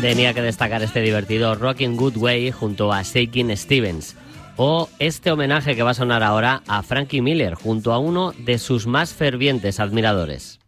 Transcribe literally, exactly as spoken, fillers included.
tenía que destacar este divertido Rockin' Good Way junto a Shakin' Stevens. O este homenaje que va a sonar ahora a Frankie Miller junto a uno de sus más fervientes admiradores.